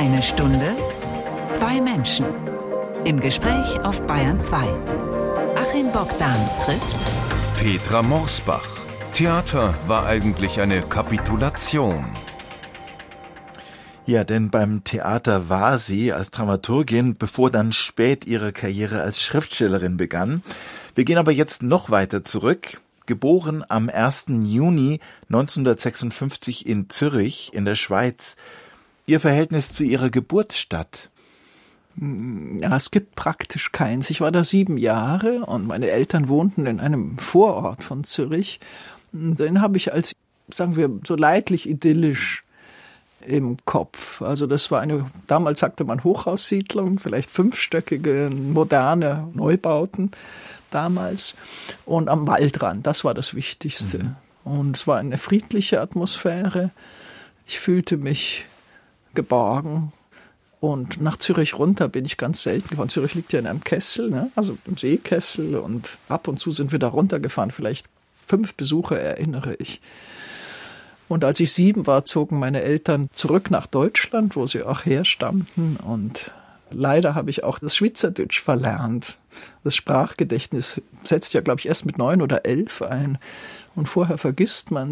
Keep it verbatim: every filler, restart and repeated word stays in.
Eine Stunde, zwei Menschen. Im Gespräch auf Bayern zwei. Achim Bogdan trifft Petra Morsbach. Theater war eigentlich eine Kapitulation. Ja, denn beim Theater war sie als Dramaturgin, bevor dann spät ihre Karriere als Schriftstellerin begann. Wir gehen aber jetzt noch weiter zurück. Geboren am ersten Juni neunzehnhundertsechsundfünfzig in Zürich in der Schweiz. Ihr Verhältnis zu ihrer Geburtsstadt? Ja, es gibt praktisch keins. Ich war da sieben Jahre und meine Eltern wohnten in einem Vorort von Zürich. Den habe ich als, sagen wir, so leidlich idyllisch im Kopf. Also das war eine, damals sagte man Hochhaussiedlung, vielleicht fünfstöckige, moderne Neubauten damals. Und am Waldrand, das war das Wichtigste. Mhm. Und es war eine friedliche Atmosphäre. Ich fühlte mich geborgen. Und nach Zürich runter bin ich ganz selten gefahren. Zürich liegt ja in einem Kessel, ne? Also im Seekessel. Und ab und zu sind wir da runtergefahren. Vielleicht fünf Besuche erinnere ich. Und als ich sieben war, zogen meine Eltern zurück nach Deutschland, wo sie auch herstammten. Und leider habe ich auch das Schweizerdeutsch verlernt. Das Sprachgedächtnis setzt ja, glaube ich, erst mit neun oder elf ein. Und vorher vergisst man